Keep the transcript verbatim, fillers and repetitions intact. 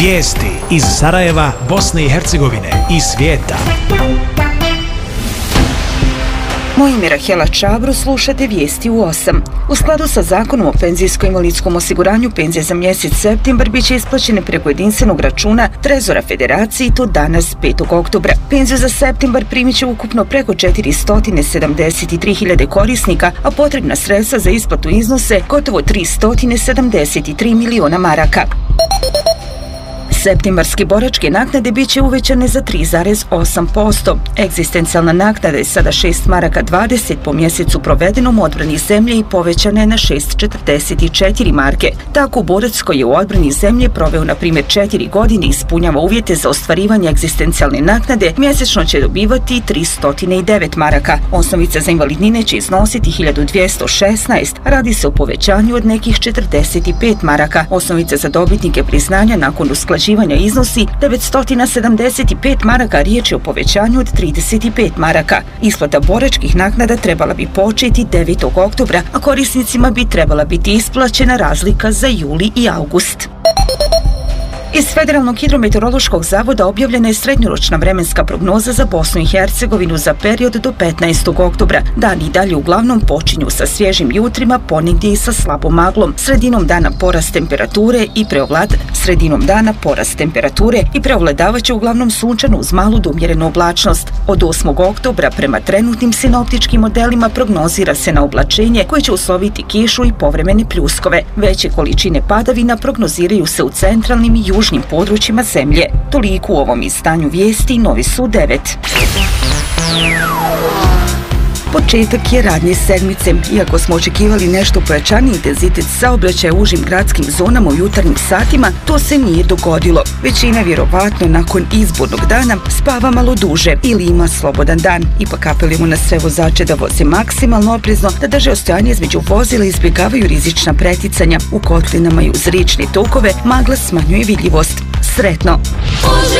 Vijesti iz Sarajeva, Bosne i Hercegovine i svijeta. Moje ime je Rahela Čabro, slušate vijesti u osam. U skladu sa zakonom o penzijsko-invalidskom osiguranju, penzije za mjesec septembar bit će isplaćene preko jedinstvenog računa Trezora Federacije i to danas petog oktobra. Penziju za septembar primit će ukupno preko četiristo sedamdeset tri hiljade korisnika, a potrebna sredstva za isplatu iznose gotovo tristo sedamdeset tri miliona maraka. Septembarske boračke naknade bit će uvećane za tri zarez osam posto. Egzistencijalna naknada je sada šest maraka dvadeset po mjesecu provedenom u odbrani zemlje i povećana je na šest zarez četrdeset četiri marke. Tako borac koji je u odbrani zemlje proveo na primjer četiri godine i ispunjava uvjete za ostvarivanje egzistencijalne naknade, mjesečno će dobivati tristo devet maraka. Osnovica za invalidnine će iznositi hiljadu dvjesto šesnaest, radi se o povećanju od nekih četrdeset pet maraka. Osnovica za dobitnike priznanja nakon usklađivanja iznosi devetsto sedamdeset pet maraka, riječ je o povećanju od trideset pet maraka. Isplata boračkih naknada trebala bi početi devetog oktobra, a korisnicima bi trebala biti isplaćena razlika za juli i august. Iz Federalnog hidrometeorološkog zavoda objavljena je srednjoročna vremenska prognoza za Bosnu i Hercegovinu za period do petnaestog oktobra. Dani i dalje uglavnom počinju sa svježim jutrima, ponegdje i sa slabom maglom. Sredinom dana porast temperature i preovlad sredinom dana porast temperature i preovladavaće uglavnom sunčano uz malu do umjerenu oblačnost. Od osmog oktobra prema trenutnim sinoptičkim modelima prognozira se na oblačenje koje će usloviti kišu i povremene pljuskove. Veće količine padavina prognoziraju se u centralnim i južnim područjima zemlje. Toliko u ovom izdanju vijesti, Novi su devet. Početak je radne sedmice. Iako smo očekivali nešto pojačaniji intenzitet saobraćaja u užim gradskim zonama u jutarnjim satima, to se nije dogodilo. Većina vjerovatno nakon izbornog dana spava malo duže ili ima slobodan dan. Ipak apelujemo na sve vozače da voze maksimalno oprezno, da drže ostojanje između vozila i izbjegavaju rizična preticanja. U kotlinama i uz riječne tokove magla smanjuje vidljivost. Sretno!